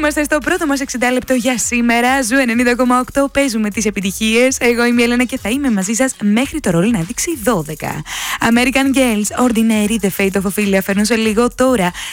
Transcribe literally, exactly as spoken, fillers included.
Είμαστε στο πρώτο μας εξήντα λεπτό για σήμερα. Ζου ενενήντα κόμμα οκτώ, παίζουμε τις επιτυχίες. Εγώ είμαι η Έλενα και θα είμαι μαζί σας μέχρι το ρολόι να δείξει δώδεκα. American Girls, Ordinary, The Fate of Ophelia φέρνω σε λίγο. Τώρα